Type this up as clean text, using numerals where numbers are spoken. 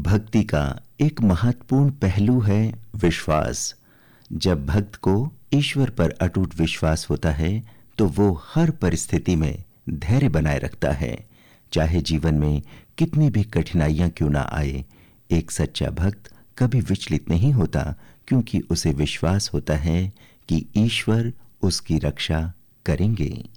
भक्ति का एक महत्वपूर्ण पहलू है विश्वास। जब भक्त को ईश्वर पर अटूट विश्वास होता है तो वो हर परिस्थिति में धैर्य बनाए रखता है, चाहे जीवन में कितनी भी कठिनाइयां क्यों ना आए। एक सच्चा भक्त कभी विचलित नहीं होता, क्योंकि उसे विश्वास होता है कि ईश्वर उसकी रक्षा करेंगे।